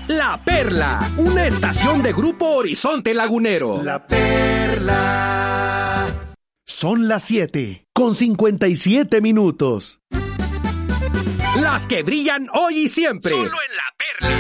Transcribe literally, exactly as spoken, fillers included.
La Perla, una estación de Grupo Horizonte Lagunero. La Perla. Son las siete, con cincuenta y siete minutos. Las que brillan hoy y siempre. Solo en La